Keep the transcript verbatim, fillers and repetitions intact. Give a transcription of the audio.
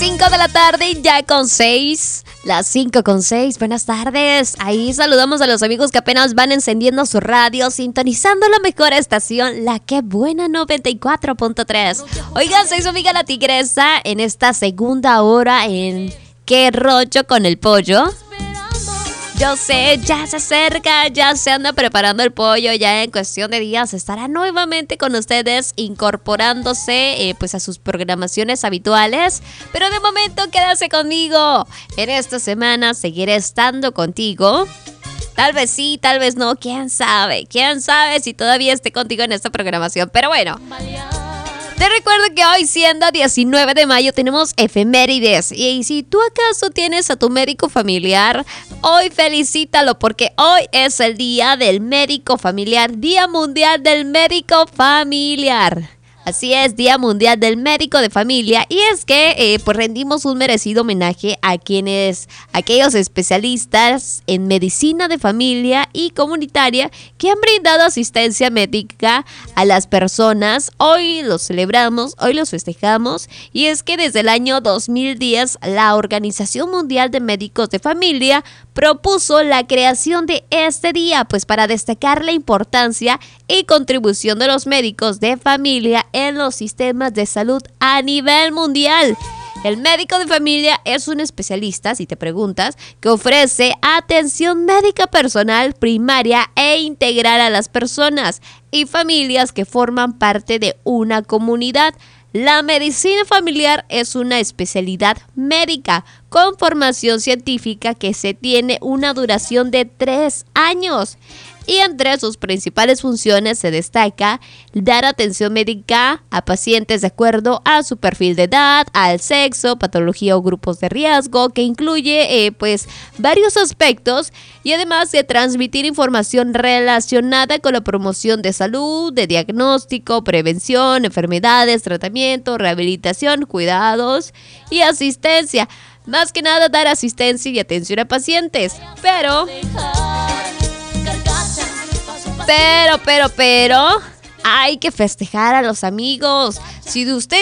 cinco de la tarde, ya con seis. Las cinco con seis, buenas tardes. Ahí saludamos a los amigos que apenas van encendiendo su radio, sintonizando la mejor estación, la que buena noventa y cuatro punto tres. Oigan, soy su amiga la Tigresa en esta segunda hora en ¿Qué rollo con el pollo? Yo sé, ya se acerca, ya se anda preparando el pollo, ya en cuestión de días estará nuevamente con ustedes incorporándose eh, pues a sus programaciones habituales. Pero de momento quédase conmigo, en esta semana seguiré estando contigo. Tal vez sí, tal vez no, quién sabe, quién sabe si todavía esté contigo en esta programación, pero bueno. Te recuerdo que hoy, siendo diecinueve de mayo, tenemos efemérides. Y si tú acaso tienes a tu médico familiar, hoy felicítalo porque hoy es el día del médico familiar, Día Mundial del Médico Familiar. Así es, Día Mundial del Médico de Familia. Y es que eh, pues rendimos un merecido homenaje a quienes, aquellos especialistas en medicina de familia y comunitaria que han brindado asistencia médica a las personas. Hoy los celebramos, hoy los festejamos. Y es que desde el año dos mil diez, la Organización Mundial de Médicos de Familia propuso la creación de este día, pues para destacar la importancia y contribución de los médicos de familia en los sistemas de salud a nivel mundial. El médico de familia es un especialista, si te preguntas, que ofrece atención médica personal, primaria e integral a las personas y familias que forman parte de una comunidad. La medicina familiar es una especialidad médica con formación científica que se tiene una duración de tres años. Y entre sus principales funciones se destaca dar atención médica a pacientes de acuerdo a su perfil de edad, al sexo, patología o grupos de riesgo, que incluye eh, pues varios aspectos, y además de transmitir información relacionada con la promoción de salud, de diagnóstico, prevención, enfermedades, tratamiento, rehabilitación, cuidados y asistencia. Más que nada dar asistencia y atención a pacientes, pero... Pero, pero, pero, hay que festejar a los amigos. Si usted